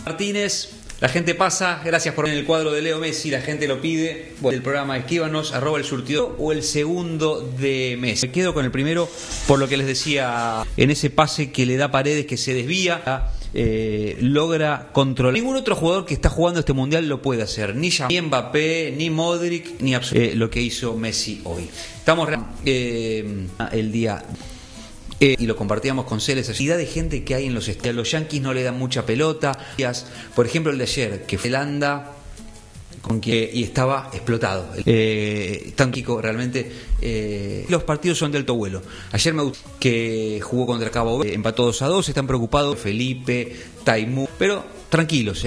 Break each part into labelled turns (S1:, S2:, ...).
S1: Martínez, la gente pasa, gracias por el cuadro de Leo Messi, la gente lo pide. Bueno, el programa escríbanos, @elsurtidor o el segundo de Messi. Me quedo con el primero por lo que les decía, en ese pase que le da Paredes, que se desvía, logra controlar. Ningún otro jugador que está jugando este mundial lo puede hacer, ni Mbappé, ni Modric, ni lo que hizo Messi hoy. Estamos el día y lo compartíamos con Celes, la cantidad de gente que hay en los estadios. Los Yankees no le dan mucha pelota. Por ejemplo, el de ayer, que fue Zelanda y estaba explotado. Tan chico realmente. Los partidos son de alto vuelo. Ayer me gustó que jugó contra Cabo Verde, empató 2-2. Están preocupados Felipe, Taimú, pero tranquilos,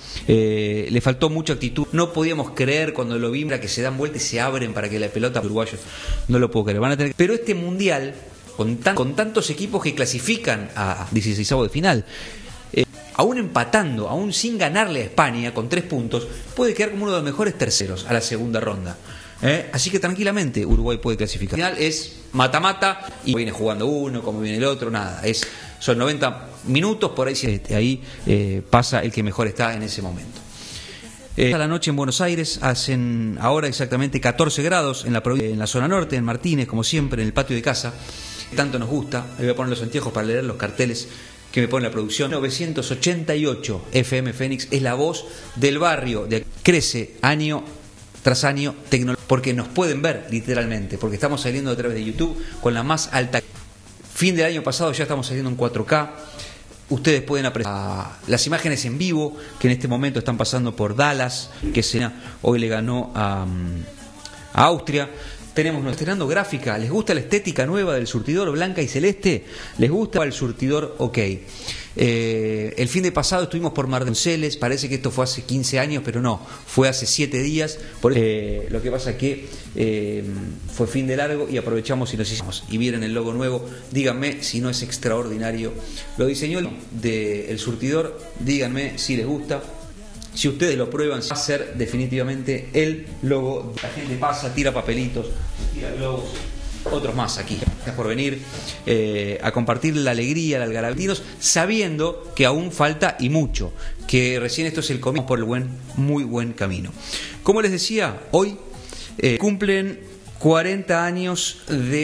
S1: le faltó mucha actitud. No podíamos creer cuando lo vimos que se dan vuelta y se abren para que la pelota uruguayos. No lo puedo creer. Van a tener. Pero este mundial, con tantos equipos que clasifican a 16avos de final, aún empatando, aún sin ganarle a España con 3 puntos, puede quedar como uno de los mejores terceros a la segunda ronda. Así que tranquilamente Uruguay puede clasificar. Al final es mata-mata y viene jugando uno, como viene el otro, nada. Son 90 minutos, por ahí pasa el que mejor está en ese momento. A la noche en Buenos Aires hacen ahora exactamente 14 grados en la zona norte, en Martínez, como siempre, en el patio de casa. Tanto nos gusta. Le voy a poner los anteojos para leer los carteles que me pone la producción. 988 FM Fénix es la voz del barrio. Crece año tras año porque nos pueden ver literalmente, porque estamos saliendo a través de YouTube con la más alta. Fin del año pasado ya estamos saliendo en 4K. Ustedes pueden apreciar las imágenes en vivo que en este momento están pasando por Dallas, que hoy le ganó a Austria. Tenemos estrenando gráfica. ¿Les gusta la estética nueva del surtidor blanca y celeste? ¿Les gusta el surtidor? Ok. El fin de pasado estuvimos por Mar del Celes. Parece que esto fue hace 15 años, pero no. Fue hace 7 días. Lo que pasa es que fue fin de largo y aprovechamos y nos hicimos. Y vieron el logo nuevo. Díganme si no es extraordinario. Lo diseñó el surtidor. Díganme si les gusta. Si ustedes lo prueban, va a ser definitivamente el logo. La gente pasa, tira papelitos, tira globos, otros más aquí. Gracias por venir a compartir la alegría, la algarabía, sabiendo que aún falta y mucho, que recién esto es el comienzo por el muy buen camino. Como les decía, hoy cumplen 40 años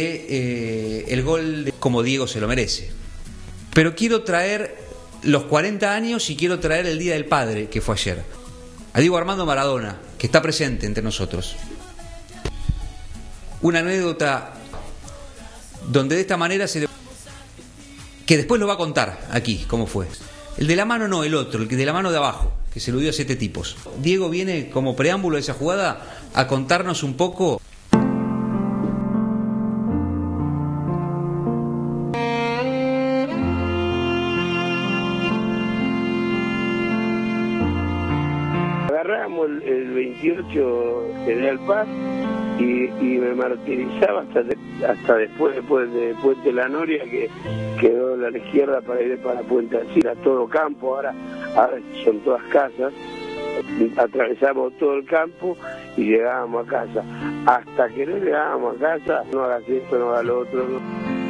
S1: de el gol como Diego se lo merece. Pero quiero traer los 40 años y quiero traer el Día del Padre, que fue ayer. A Diego Armando Maradona, que está presente entre nosotros. Una anécdota donde de esta manera que después lo va a contar aquí, cómo fue. El de la mano no, el otro, el de la mano de abajo, que se lo dio a 7 tipos. Diego viene como preámbulo de esa jugada a contarnos un poco.
S2: Agarramos el 28 General Paz y me martirizaba hasta después de Puente La Noria, que quedó a la izquierda para ir para Puente Alcina, todo campo, ahora son todas casas. Atravesamos todo el campo y llegábamos a casa. Hasta que no llegábamos a casa, no hagas esto, no hagas lo otro, no.